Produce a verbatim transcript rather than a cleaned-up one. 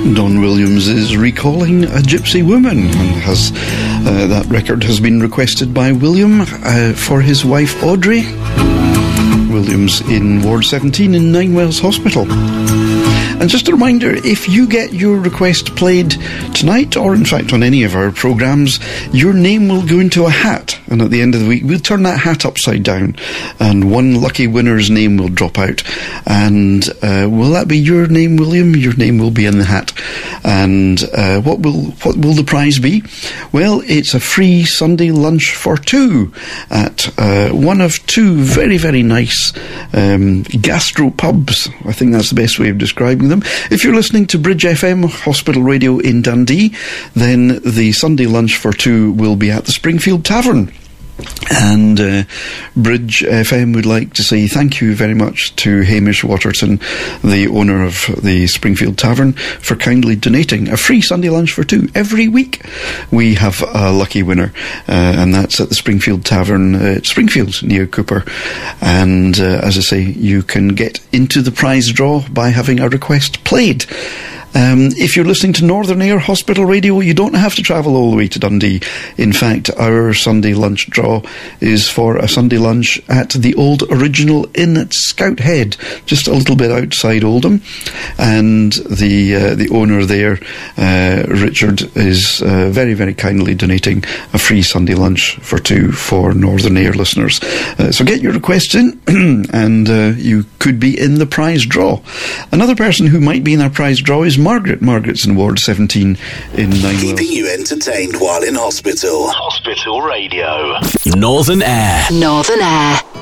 Don Williams is recalling a gypsy woman, and has uh, that record has been requested by William uh, for his wife Audrey. Williams in Ward seventeen in Ninewells Hospital. And just a reminder, if you get your request played tonight, or in fact on any of our programmes, your name will go into a hat, and at the end of the week we'll turn that hat upside down, and one lucky winner's name will drop out. And uh, will that be your name, William? Your name will be in the hat. And uh, what will what will the prize be? Well, it's a free Sunday lunch for two at uh, one of two very, very nice um, gastro pubs. I think that's the best way of describing them. If you're listening to Bridge F M, Hospital Radio in Dundee, then the Sunday lunch for two will be at the Springfield Tavern. And uh, Bridge F M would like to say thank you very much to Hamish Waterton, the owner of the Springfield Tavern, for kindly donating a free Sunday lunch for two. Every week we have a lucky winner, uh, and that's at the Springfield Tavern uh, at Springfield near Cooper. And uh, as I say, you can get into the prize draw by having a request played. Um, if you're listening to Northern Air Hospital Radio, you don't have to travel all the way to Dundee. In fact, our Sunday lunch draw is for a Sunday lunch at the old original Inn at Scout Head, just a little bit outside Oldham. And the uh, the owner there, uh, Richard, is uh, very, very kindly donating a free Sunday lunch for two for Northern Air listeners. Uh, so get your requests in, and uh, you could be in the prize draw. Another person who might be in our prize draw is Margaret. Margaret's in Ward seventeen in Ninewells. Keeping you entertained while in hospital. Hospital Radio. Northern Air. Northern Air.